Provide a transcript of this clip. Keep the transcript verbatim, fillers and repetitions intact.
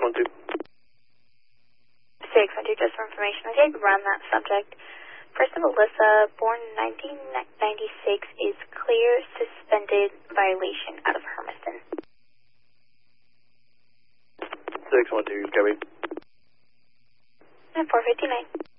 one two. six one two, just for information. Okay, run that subject. Person Alyssa, born nineteen ninety-six, is clear suspended violation out of Hermiston. six one two, copy. And four fifty-nine.